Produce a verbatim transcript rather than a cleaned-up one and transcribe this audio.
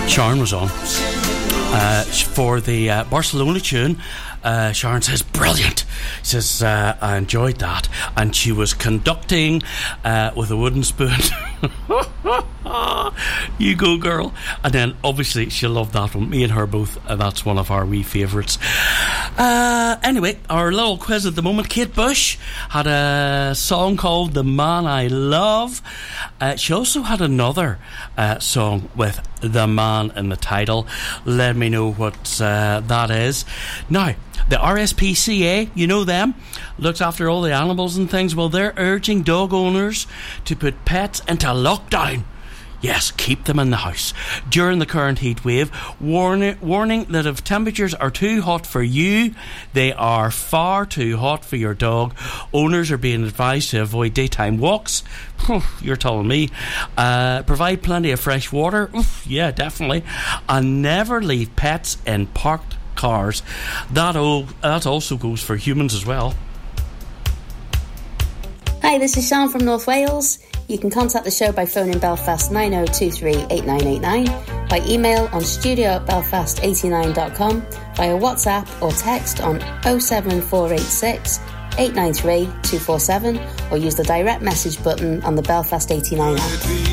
Sharon was on uh, for the uh, Barcelona tune. Uh, Sharon says, brilliant. She says, uh, I enjoyed that. And she was conducting uh, with a wooden spoon. You go, girl. And then obviously she'll love that one. Me and her both, uh, that's one of our wee favourites. Uh, anyway, our little quiz at the moment. Kate Bush had a song called The Man I Love. Uh, she also had another uh, song with The Man in the title. Let me know what uh, that is. Now, the R S P C A, you know them, looks after all the animals and things. Well, they're urging dog owners to put pets into lockdown. Yes, keep them in the house during the current heat wave. Warning, warning that if temperatures are too hot for you, they are far too hot for your dog. Owners are being advised to avoid daytime walks. You're telling me. Uh, provide plenty of fresh water. Oof, yeah, definitely. And never leave pets in parked cars. That, o- that also goes for humans as well. Hi, this is Sian from North Wales. You can contact the show by phoning Belfast nine oh two three eight nine eight nine, by email on studio at belfast eighty-nine dot com, via WhatsApp or text on oh seven four eight six eight nine three two four seven, or use the direct message button on the Belfast eighty-nine app.